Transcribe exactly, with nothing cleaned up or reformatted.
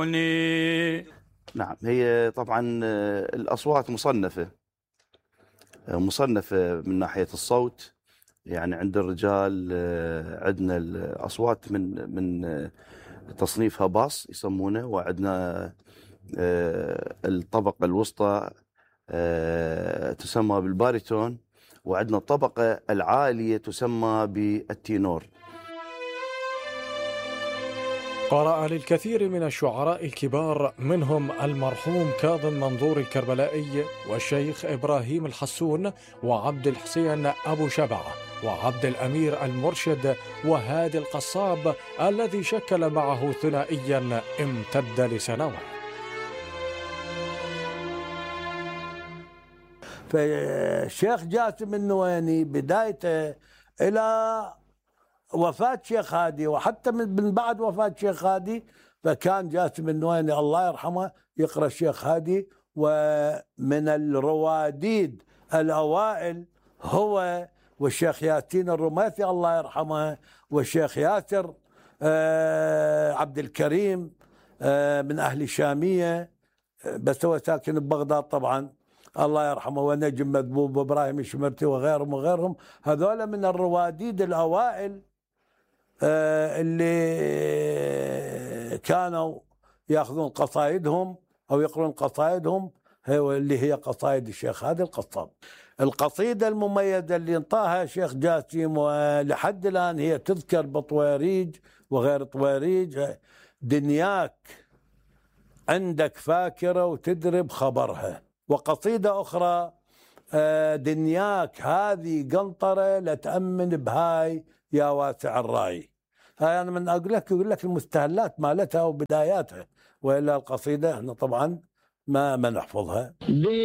يحبني. نعم، هي طبعا آه، الأصوات مصنفة آه، مصنفة من ناحية الصوت. يعني عند الرجال آه، عندنا الأصوات من من آه، تصنيفها باص يسمونه، وعندنا آه، الطبقة الوسطى آه، تسمى بالباريتون، وعندنا الطبقة العالية تسمى بالتينور. قرأ للكثير من الشعراء الكبار منهم المرحوم كاظم منظور الكربلائي والشيخ إبراهيم الحسون وعبد الحسين أبو شبعة وعبد الأمير المرشد وهادي القصاب الذي شكل معه ثنائيا امتد لسنوات. فالشيخ جاسم النويني بدايته إلى وفاة شيخ هادي، وحتى من بعد وفاة شيخ هادي فكان جاسم النويني الله يرحمه يقرأ الشيخ هادي، ومن الرواديد الأوائل هو والشيخ ياسين الرميثي الله يرحمه، والشيخ ياسر آه عبد الكريم آه من أهل الشامية، بس هو ساكن ببغداد طبعا الله يرحمه، ونجم مذبوب وابراهيم الشمرتي وغيرهم وغيرهم. هذول من الرواديد الأوائل اللي كانوا ياخذون قصائدهم او يقرون قصائدهم اللي هي قصائد الشيخ هادي القصاب. القصيدة المميزة اللي انطاها الشيخ جاسم ولحد الآن هي تذكر بطويريج وغير طويريج: دنياك عندك فاكرة وتدري بخبرها. وقصيدة أخرى: دنياك هذه قنطرة لتأمن بهاي يا واسع الراي. هاي أنا من أقول لك يقول لك المستهلات مالتها وبداياتها، وإلا القصيدة احنا طبعا ما ما نحفظها.